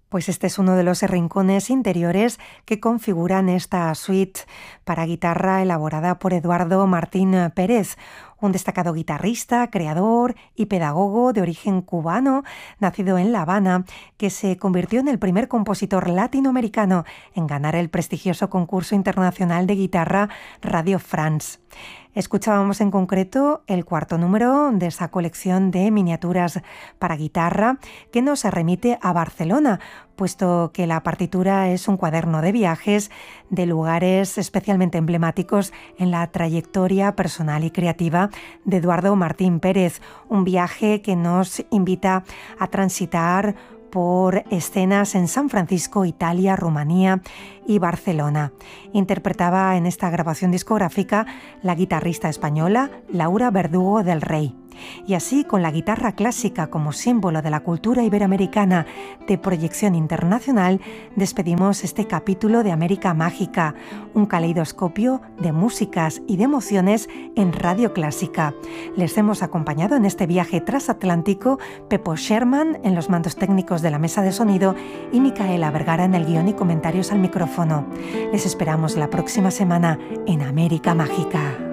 Pues este es uno de los rincones interiores que configuran esta suite para guitarra elaborada por Eduardo Martín Pérez, un destacado guitarrista, creador y pedagogo de origen cubano, nacido en La Habana, que se convirtió en el primer compositor latinoamericano en ganar el prestigioso concurso internacional de guitarra Radio France. Escuchábamos en concreto el cuarto número de esa colección de miniaturas para guitarra que nos remite a Barcelona, puesto que la partitura es un cuaderno de viajes de lugares especialmente emblemáticos en la trayectoria personal y creativa de Eduardo Martín Pérez, un viaje que nos invita a transitar por escenas en San Francisco, Italia, Rumanía y Barcelona. Interpretaba en esta grabación discográfica la guitarrista española Laura Verdugo del Rey. Y así, con la guitarra clásica como símbolo de la cultura iberoamericana de proyección internacional, despedimos este capítulo de América Mágica, un caleidoscopio de músicas y de emociones en Radio Clásica. Les hemos acompañado en este viaje transatlántico Pepo Sherman en los mandos técnicos de la mesa de sonido y Micaela Vergara en el guión y comentarios al micrófono. Les esperamos la próxima semana en América Mágica.